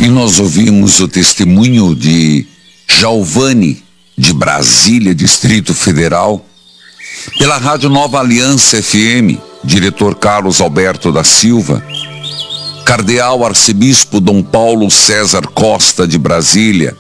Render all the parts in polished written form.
E nós ouvimos o testemunho de Giovanni, de Brasília, Distrito Federal, pela Rádio Nova Aliança FM, diretor Carlos Alberto da Silva, Cardeal Arcebispo Dom Paulo César Costa, de Brasília.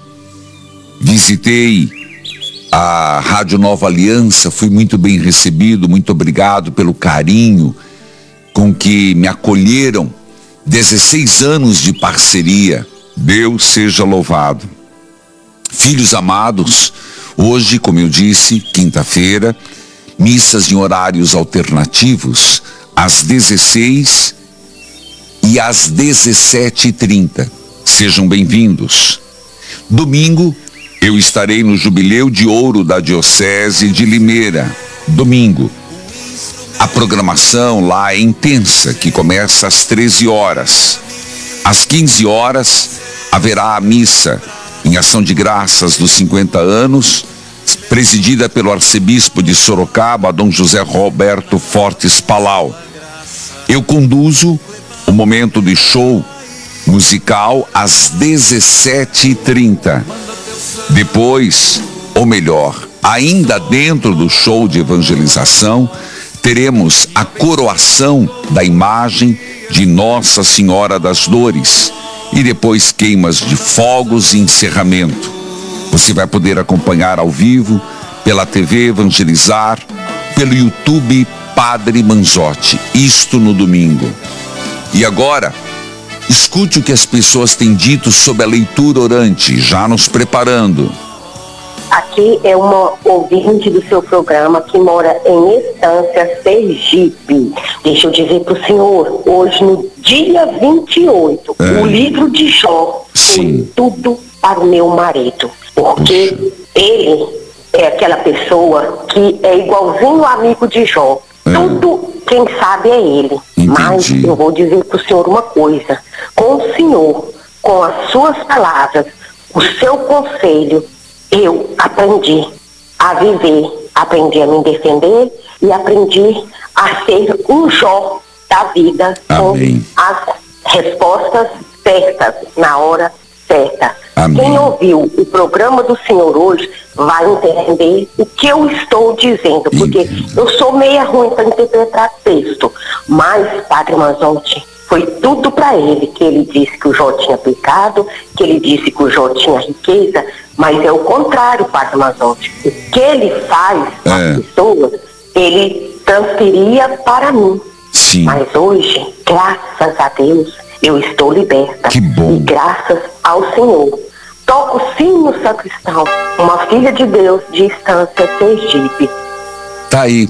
Visitei a Rádio Nova Aliança, fui muito bem recebido, muito obrigado pelo carinho com que me acolheram. 16 anos de parceria, Deus seja louvado. Filhos amados, hoje, como eu disse, quinta-feira, missas em horários alternativos, às 16 e às 17h30. Sejam bem-vindos. Domingo, eu estarei no Jubileu de Ouro da Diocese de Limeira. Domingo. A programação lá é intensa, que começa às 13 horas. Às 15 horas, haverá a missa em ação de graças dos 50 anos, presidida pelo arcebispo de Sorocaba, Dom José Roberto Fortes Palau. Eu conduzo o momento de show musical às 17h30. Depois, ou melhor, ainda dentro do show de evangelização, teremos a coroação da imagem de Nossa Senhora das Dores e depois queimas de fogos e encerramento. Você vai poder acompanhar ao vivo pela TV Evangelizar, pelo YouTube Padre Manzotti, isto no domingo. E agora, escute o que as pessoas têm dito sobre a leitura orante, já nos preparando. Aqui é uma ouvinte do seu programa que mora em Estância, Sergipe. Deixa eu dizer para o senhor, hoje no dia 28, o livro de Jó foi tudo para o meu marido. Porque ele é aquela pessoa que é igualzinho o amigo de Jó. Tudo quem sabe é ele. Entendi. Mas eu vou dizer para o senhor uma coisa. Com o senhor, com as suas palavras, o seu conselho, eu aprendi a viver, aprendi a me defender e aprendi a ser um Jó da vida. Amém. Com as respostas certas, na hora certa. Amém. Quem ouviu o programa do senhor hoje vai entender o que eu estou dizendo, porque eu sou meia ruim para interpretar texto, mas Padre Manzotti, foi tudo para ele, que ele disse que o Jó tinha pecado, que ele disse que o Jó tinha riqueza, mas é o contrário, Padre Manzotti. O que ele faz às pessoas, ele transferia para mim. Sim. Mas hoje, graças a Deus, eu estou liberta. Que bom. E graças ao Senhor. Toco sim no sacristão, uma filha de Deus de Estância, Sergipe. Tá aí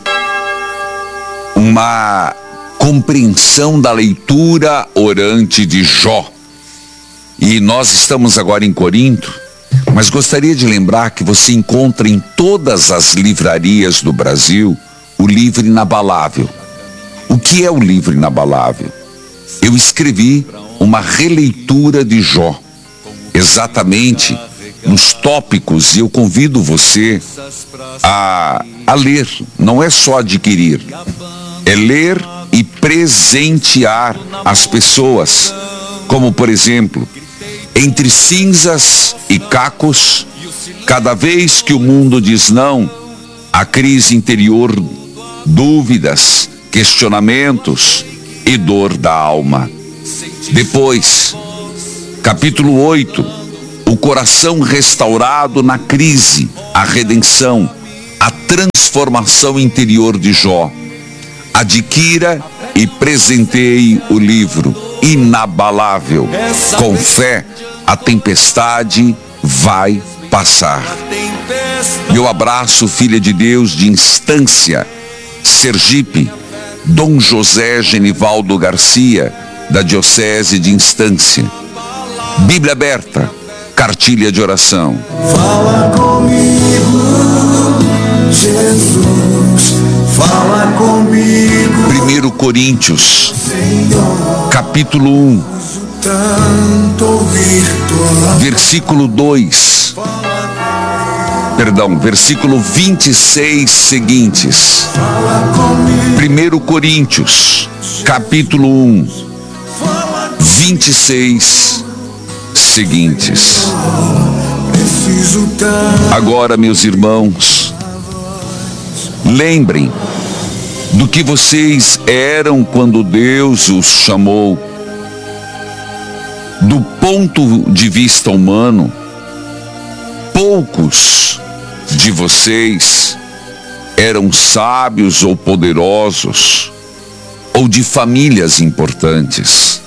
uma compreensão da leitura orante de Jó. E nós estamos agora em Corinto, mas gostaria de lembrar que você encontra em todas as livrarias do Brasil o livro inabalável. O que é o livro inabalável? Eu escrevi uma releitura de Jó, exatamente nos tópicos, e eu convido você a ler, não é só adquirir, é ler e presentear as pessoas, como por exemplo, entre cinzas e cacos, cada vez que o mundo diz não, a crise interior, dúvidas, questionamentos e dor da alma. Depois, capítulo 8, o coração restaurado na crise, a redenção, a transformação interior de Jó. Adquira e presenteie o livro inabalável. Com fé, a tempestade vai passar. Meu abraço, filha de Deus de Instância, Sergipe, Dom José Genivaldo Garcia, da Diocese de Instância. Bíblia aberta, cartilha de oração. Fala comigo, Jesus, fala comigo. 1 Coríntios, capítulo 1, versículo 2. Versículo 26 seguintes. 1 Coríntios, capítulo 1, 26 seguintes. Agora, meus irmãos, lembrem do que vocês eram quando Deus os chamou. Do ponto de vista humano, poucos de vocês eram sábios ou poderosos, ou de famílias importantes.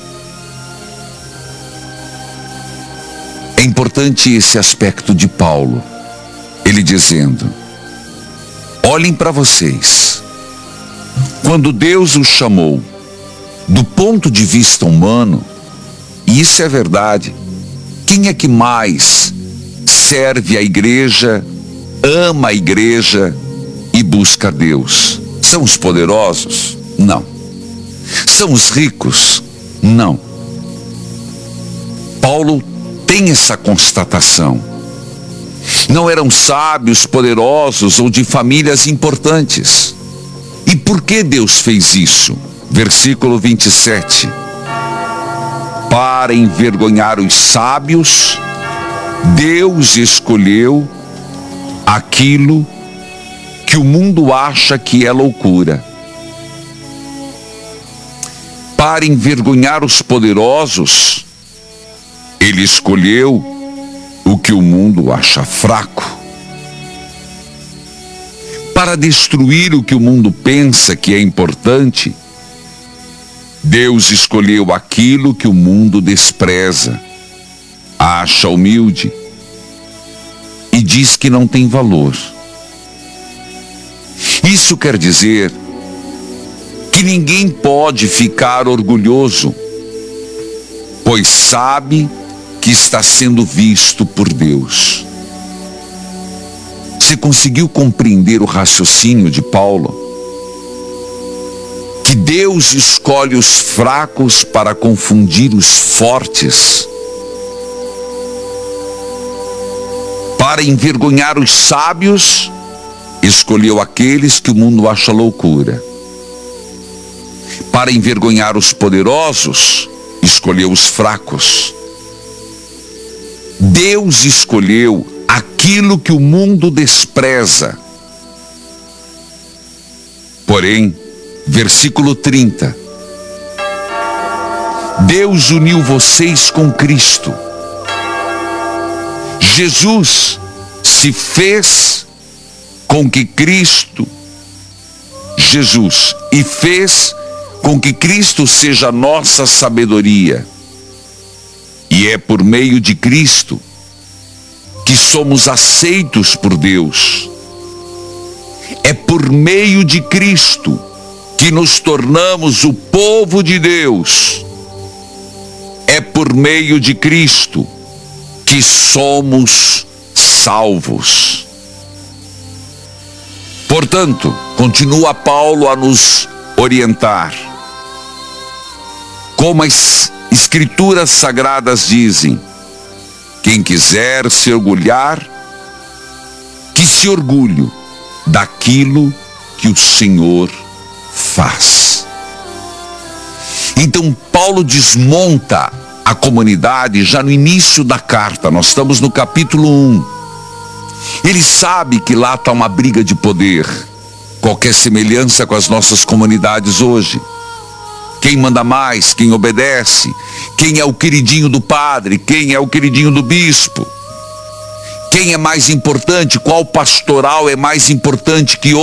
É importante esse aspecto de Paulo, ele dizendo: olhem para vocês. Quando Deus os chamou, do ponto de vista humano, e isso é verdade, quem é que mais serve a igreja, ama a igreja e busca Deus? São os poderosos? Não. São os ricos? Não. Paulo tem essa constatação. Não eram sábios, poderosos ou de famílias importantes. E por que Deus fez isso? Versículo 27. Para envergonhar os sábios, Deus escolheu aquilo que o mundo acha que é loucura. Para envergonhar os poderosos, Ele escolheu o que o mundo acha fraco. Para destruir o que o mundo pensa que é importante, Deus escolheu aquilo que o mundo despreza, acha humilde e diz que não tem valor. Isso quer dizer que ninguém pode ficar orgulhoso, pois sabe que está sendo visto por Deus. Você conseguiu compreender o raciocínio de Paulo? Que Deus escolhe os fracos para confundir os fortes, para envergonhar os sábios, escolheu aqueles que o mundo acha loucura. Para envergonhar os poderosos, escolheu os fracos. Deus escolheu aquilo que o mundo despreza. Porém, versículo 30. Deus uniu vocês com Cristo. Jesus se fez com que Cristo, Jesus, e fez com que Cristo seja a nossa sabedoria. E é por meio de Cristo que somos aceitos por Deus. É por meio de Cristo que nos tornamos o povo de Deus. É por meio de Cristo que somos salvos. Portanto, continua Paulo a nos orientar. Como as Escrituras Sagradas dizem, quem quiser se orgulhar, que se orgulhe daquilo que o Senhor faz. Então Paulo desmonta a comunidade já no início da carta. Nós estamos no capítulo 1. Ele sabe que lá está uma briga de poder, qualquer semelhança com as nossas comunidades hoje. Quem manda mais, quem obedece, quem é o queridinho do padre, quem é o queridinho do bispo, quem é mais importante, qual pastoral é mais importante que